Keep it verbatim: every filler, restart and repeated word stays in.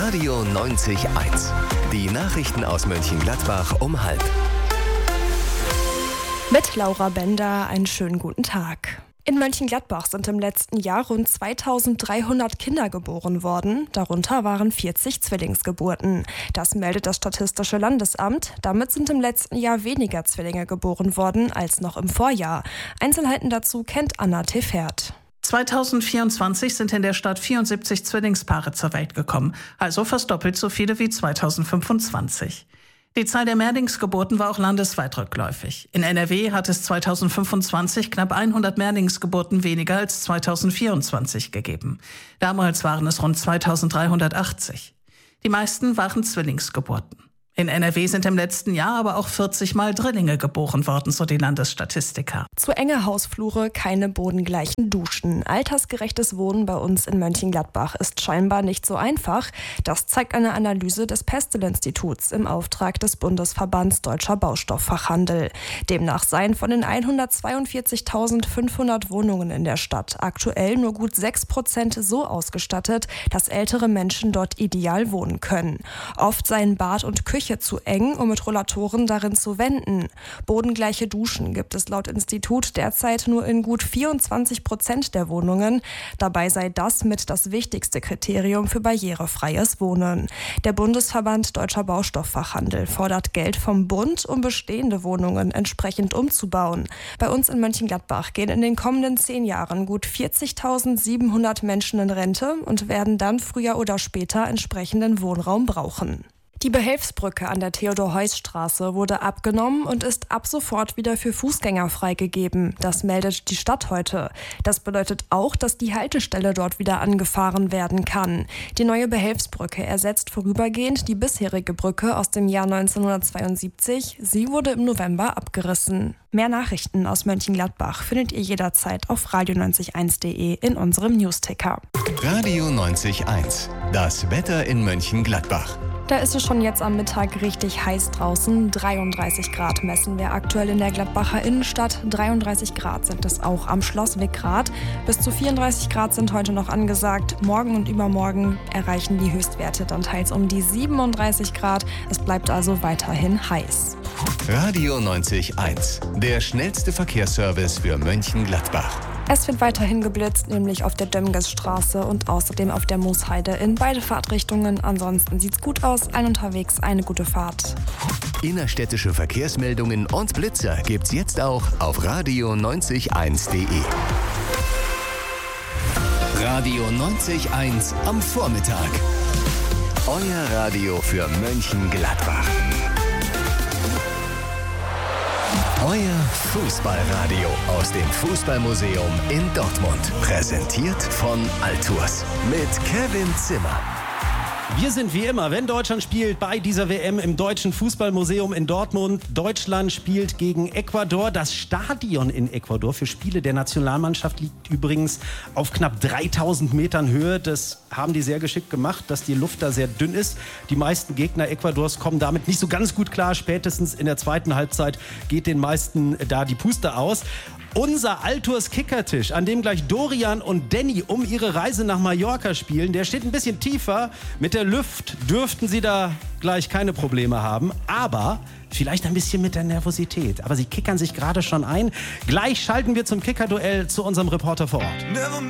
Radio neunzig Komma eins. Die Nachrichten aus Mönchengladbach um halb. Mit Laura Bender einen schönen guten Tag. In Mönchengladbach sind im letzten Jahr rund zweitausenddreihundert Kinder geboren worden. Darunter waren vierzig Zwillingsgeburten. Das meldet das Statistische Landesamt. Damit sind im letzten Jahr weniger Zwillinge geboren worden als noch im Vorjahr. Einzelheiten dazu kennt Anna Tefert. zweitausendvierundzwanzig sind in der Stadt vierundsiebzig Zwillingspaare zur Welt gekommen, also fast doppelt so viele wie zweitausendfünfundzwanzig. Die Zahl der Mehrlingsgeburten war auch landesweit rückläufig. In N R W hat es zweitausendfünfundzwanzig knapp hundert Mehrlingsgeburten weniger als zweitausendvierundzwanzig gegeben. Damals waren es rund zweitausenddreihundertachtzig. Die meisten waren Zwillingsgeburten. In N R W sind im letzten Jahr aber auch vierzig Mal Drillinge geboren worden, so die Landesstatistiker. Zu enge Hausflure, keine bodengleichen Duschen. Altersgerechtes Wohnen bei uns in Mönchengladbach ist scheinbar nicht so einfach. Das zeigt eine Analyse des Pestel-Instituts im Auftrag des Bundesverbands Deutscher Baustoffachhandel. Demnach seien von den hundertzweiundvierzigtausendfünfhundert Wohnungen in der Stadt aktuell nur gut sechs Prozent so ausgestattet, dass ältere Menschen dort ideal wohnen können. Oft seien Bad und Küche zu eng, um mit Rollatoren darin zu wenden. Bodengleiche Duschen gibt es laut Institut derzeit nur in gut vierundzwanzig Prozent der Wohnungen. Dabei sei das mit das wichtigste Kriterium für barrierefreies Wohnen. Der Bundesverband Deutscher Baustoffachhandel fordert Geld vom Bund, um bestehende Wohnungen entsprechend umzubauen. Bei uns in Mönchengladbach gehen in den kommenden zehn Jahren gut vierzigtausendsiebenhundert Menschen in Rente und werden dann früher oder später entsprechenden Wohnraum brauchen. Die Behelfsbrücke an der Theodor-Heuss-Straße wurde abgenommen und ist ab sofort wieder für Fußgänger freigegeben. Das meldet die Stadt heute. Das bedeutet auch, dass die Haltestelle dort wieder angefahren werden kann. Die neue Behelfsbrücke ersetzt vorübergehend die bisherige Brücke aus dem Jahr neunzehnhundertzweiundsiebzig. Sie wurde im November abgerissen. Mehr Nachrichten aus Mönchengladbach findet ihr jederzeit auf radio neunzig eins punkt de in unserem Newsticker. Radio neunzig Komma eins. Das Wetter in Mönchengladbach. Da ist es schon jetzt am Mittag richtig heiß draußen. dreiunddreißig Grad messen wir aktuell in der Gladbacher Innenstadt. dreiunddreißig Grad sind es auch am Schloss Wickrath. Bis zu vierunddreißig Grad sind heute noch angesagt. Morgen und übermorgen erreichen die Höchstwerte dann teils um die siebenunddreißig Grad. Es bleibt also weiterhin heiß. Radio neunzig Komma eins. Der schnellste Verkehrsservice für Mönchengladbach. Es wird weiterhin geblitzt, nämlich auf der Dömgesstraße und außerdem auf der Moosheide in beide Fahrtrichtungen. Ansonsten sieht's gut aus, allen unterwegs eine gute Fahrt. Innerstädtische Verkehrsmeldungen und Blitzer gibt's jetzt auch auf radio neunzig eins punkt de. Radio neunzig Komma eins am Vormittag. Euer Radio für Mönchengladbach. Euer Fußballradio aus dem Fußballmuseum in Dortmund. Präsentiert von Altours mit Kevin Zimmer. Wir sind wie immer, wenn Deutschland spielt, bei dieser W M im Deutschen Fußballmuseum in Dortmund. Deutschland spielt gegen Ecuador. Das Stadion in Ecuador für Spiele der Nationalmannschaft liegt übrigens auf knapp dreitausend Metern Höhe. Das haben die sehr geschickt gemacht, dass die Luft da sehr dünn ist. Die meisten Gegner Ecuadors kommen damit nicht so ganz gut klar. Spätestens in der zweiten Halbzeit geht den meisten da die Puste aus. Unser Altours Kickertisch, an dem gleich Dorian und Danny um ihre Reise nach Mallorca spielen, der steht ein bisschen tiefer. Mit der Luft dürften sie da gleich keine Probleme haben, aber vielleicht ein bisschen mit der Nervosität. Aber sie kickern sich gerade schon ein. Gleich schalten wir zum Kickerduell zu unserem Reporter vor Ort.